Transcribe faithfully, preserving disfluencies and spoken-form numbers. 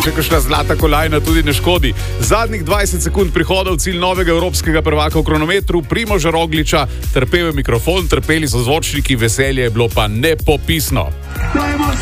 če kakšna zlata kolajna tudi ne škodi. Zadnjih dvajset sekund prihoda v cilj novega evropskega prvaka v kronometru, Primoža Rogliča, trpel je mikrofon, trpeli so zvočniki, veselje je bilo pa nepopisno.